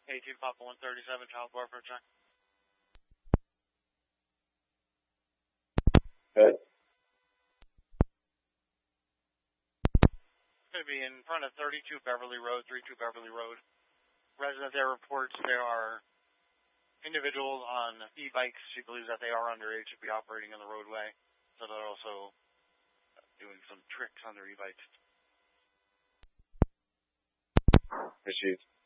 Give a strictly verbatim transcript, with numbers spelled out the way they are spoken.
eighteen Papa one thirty-seven, child welfare check. Good. Going to be in front of thirty-two Beverly Road, thirty-two Beverly Road. Resident there reports there are individuals on e-bikes. She believes that they are underage to be operating on the roadway. So they're also doing some tricks on their e-bikes. Received.